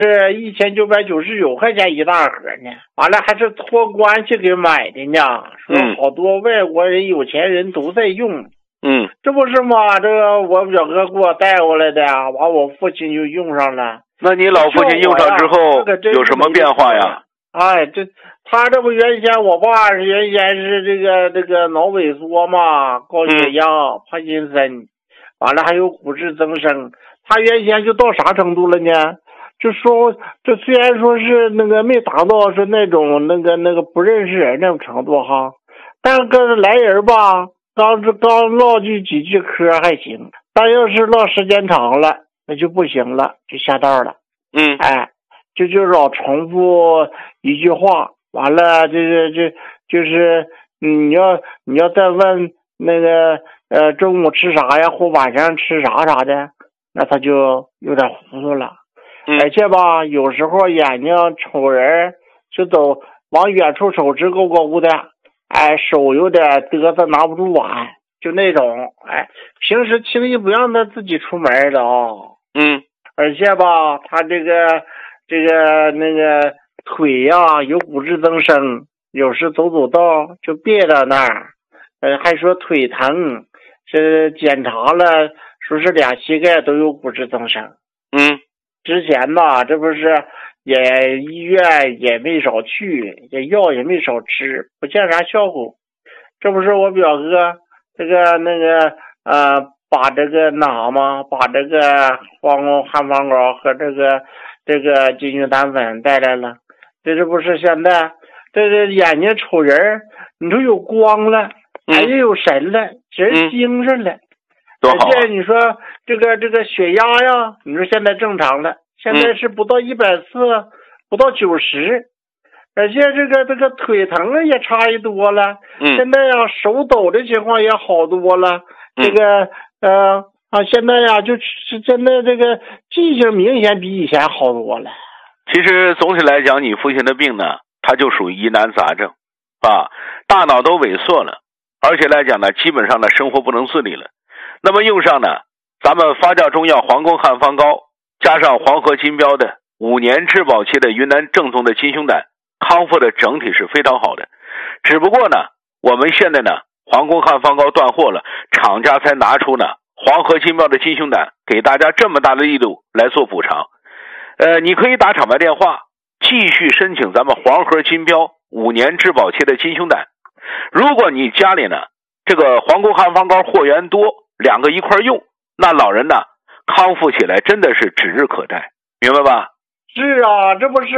是1999块钱一大盒呢，完了还是托关系给买的呢，说好多外国人有钱人都在用。这不是吗？这个我表哥给我带过来的，完我父亲就用上了。 那你老父亲用上之后有什么变化呀？ 哎，他这不原先我爸原先是这个脑萎缩嘛，高血压、帕金森，完了还有骨质增生。他原先就到啥程度了呢？就说这虽然说是那个没达到是那种那个不认识人那种程度哈，但跟来人吧，刚唠几句嗑还行，但要是唠时间长了，那就不行了，就下道了。就老重复一句话，完了就是你要再问那个中午吃啥呀，或晚上吃啥的，那他就有点糊涂了。而且吧，有时候眼睛瞅人就走往远处瞅直勾勾的，手有点嘚瑟拿不住碗，就那种。平时轻易不让他自己出门的而且吧，他这个腿呀有骨质增生，有时走道就别到那儿，还说腿疼，是检查了，说是俩膝盖都有骨质增生。之前吧，这不是也医院也没少去，这药也没少吃，不见啥效果。这不是我表哥把这个把这个汉方膏和这个金雄胆粉带来了。这不是现在这眼睛瞅人，你说有光了，还是有神了，人精神了。而且你说这个血压呀，你说现在正常了，现在是不到140，不到90，而且这个腿疼也差异多了。现在呀，手抖的情况也好多了。现在呀，就是现在这个记性明显比以前好多了。 其实总体来讲，你父亲的病呢，他就属于疑难杂症大脑都萎缩了，而且来讲呢，基本上呢生活不能自理了。那么用上呢咱们发酵中药皇宫汉方膏，加上黄河金标的5年质保期的云南正宗的金胸胆，康复的整体是非常好的。只不过呢，我们现在呢皇宫汉方膏断货了，厂家才拿出呢黄河金标的金胸胆，给大家这么大的力度来做补偿。你可以打厂牌电话继续申请咱们黄河金标5年质保期的金胸胆。如果你家里呢这个皇宫汉方膏货源多，2个一块用，那老人呢康复起来真的是指日可待，明白吧？ 是啊，这不是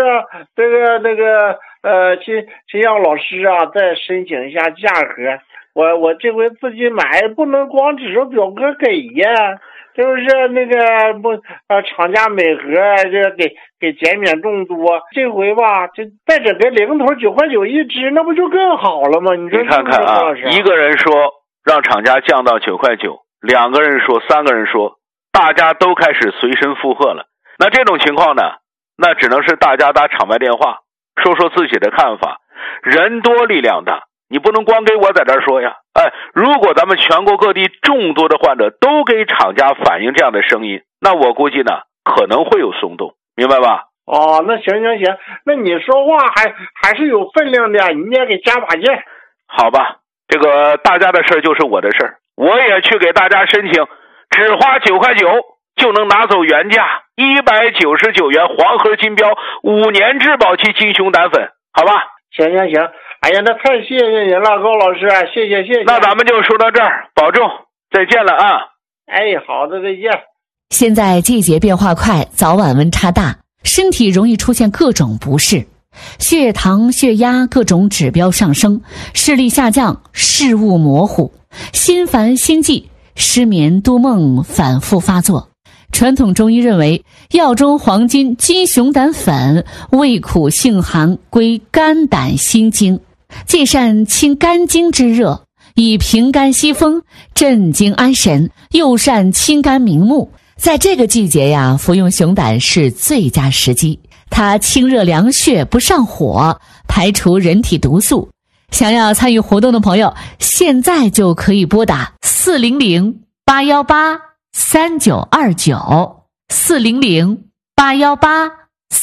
秦阳老师啊，再申请一下价格。我这回自己买，不能光指着表哥给呀，就是厂家每盒这给减免众多。这回吧，这再整个零头9块9一支，那不就更好了吗？你说你看看一个人说让厂家降到9块9，2个人说，3个人说，大家都开始随身附和了。那这种情况呢，那只能是大家打厂牌电话，说说自己的看法。人多力量大，你不能光给我在这说呀。如果咱们全国各地众多的患者都给厂家反映这样的声音，那我估计呢可能会有松动，明白吧？ 那行，那你说话还是有分量的，你也给加把劲。 好吧，这个大家的事就是我的事儿，我也去给大家申请，只花9块9就能拿走原价199元黄河金标5年质保期金胸胆粉，好吧？ 行，哎呀，那太谢谢您了，高老师，谢谢。 那咱们就说到这儿，保重，再见了啊！ 好的，再见。 现在季节变化快，早晚温差大，身体容易出现各种不适，血糖、血压各种指标上升，视力下降，视物模糊，心烦心悸，失眠多梦反复发作。传统中医认为，药中黄金金熊胆粉味苦性寒，归肝胆心经，既善清肝经之热，以平肝息风，镇惊安神，又善清肝明目。在这个季节呀，服用熊胆是最佳时机，它清热凉血，不上火，排除人体毒素。想要参与活动的朋友，现在就可以拨打400-818-3929 400-818